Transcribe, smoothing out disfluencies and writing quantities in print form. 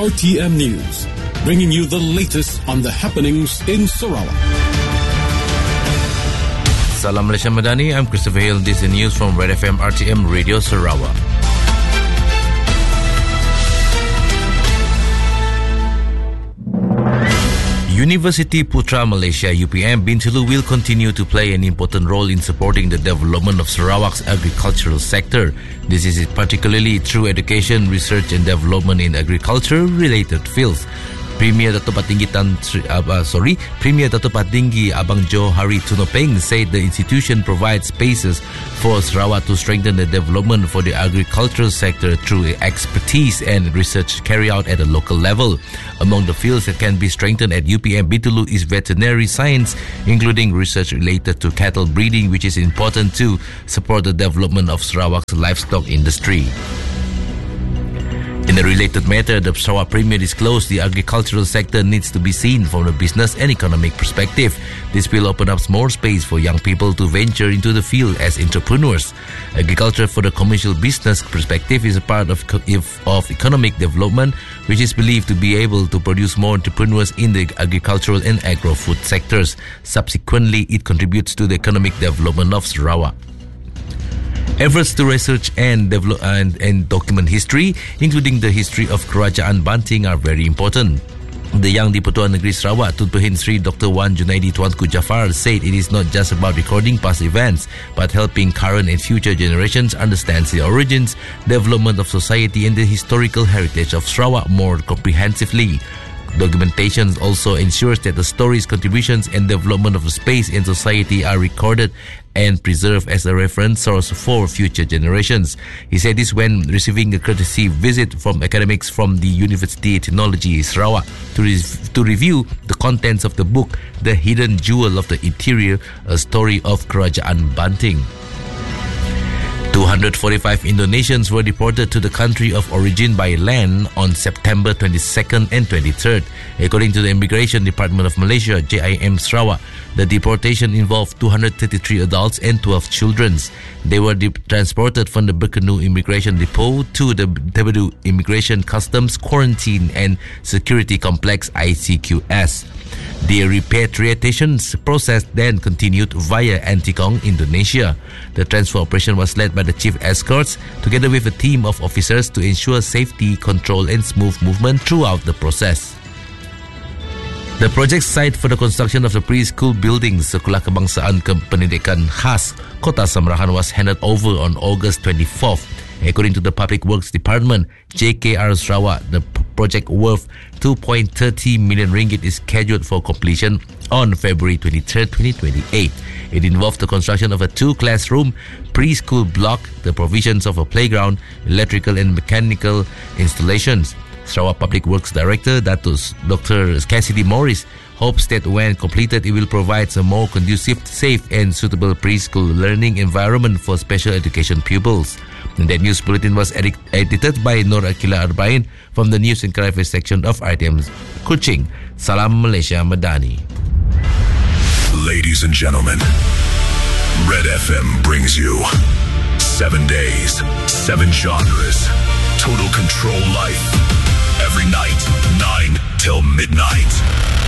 RTM News, bringing you the latest on the happenings in Sarawak. Salam Malaysia Madani, I'm Christopher Hill. This is news from Red FM RTM Radio Sarawak. University Putra Malaysia UPM Bintulu will continue to play an important role in supporting the development of Sarawak's agricultural sector. This is particularly through education, research and development in agriculture-related fields. Premier Dato' Patinggi Abang Johari Tunopeng said the institution provides spaces for Sarawak to strengthen the development for the agricultural sector through expertise and research carried out at a local level. Among the fields that can be strengthened at UPM Bintulu is veterinary science, including research related to cattle breeding, which is important to support the development of Sarawak's livestock industry. In a related matter, the Sarawak Premier disclosed the agricultural sector needs to be seen from a business and economic perspective. This will open up more space for young people to venture into the field as entrepreneurs. Agriculture for the commercial business perspective is a part of economic development, which is believed to be able to produce more entrepreneurs in the agricultural and agro-food sectors. Subsequently, it contributes to the economic development of Sarawak. Efforts to research and develop and document history, including the history of Kerajaan Banting, are very important. The Yang di-Pertuan Negeri Sarawak, Tun Pehin Sri Dr. Wan Junaidi Tuanku Jafar, said it is not just about recording past events, but helping current and future generations understand the origins, development of society and the historical heritage of Sarawak more comprehensively. Documentation also ensures that the stories, contributions and development of space and society are recorded and preserved as a reference source for future generations. He said this when receiving a courtesy visit from academics from the University of Technology Sarawak to review the contents of the book The Hidden Jewel of the Interior, a story of Kerajaan Banting. 245 Indonesians were deported to the country of origin by land on September 22nd and 23rd. According to the Immigration Department of Malaysia, JIM Sarawak, the deportation involved 233 adults and 12 children. They were transported from the Berkenu Immigration Depot to the Tebedu Immigration Customs Quarantine and Security Complex ICQS. The repatriation process then continued via Antikong, Indonesia. The transfer operation was led by the chief escorts together with a team of officers to ensure safety, control and smooth movement throughout the process. The project site for the construction of the preschool buildings Sekolah Kebangsaan Pendidikan Khas Kota Samarahan was handed over on August 24th. According to the Public Works Department, JKR Sarawak, the project worth 2.30 million ringgit is scheduled for completion on February 23, 2028. It involved the construction of a 2-classroom preschool block, the provisions of a playground, electrical and mechanical installations. Sarawak Public Works Director Dr. Cassidy Morris hopes that when completed, it will provide a more conducive, safe and suitable preschool learning environment for special education pupils. And that news bulletin was edited by Nur Akila Arbain from the News and Current Affairs section of RTM's Kuching. Salam Malaysia Madani. Ladies and gentlemen, Red FM brings you 7 days, 7 genres, total control life. Every night, 9 till midnight.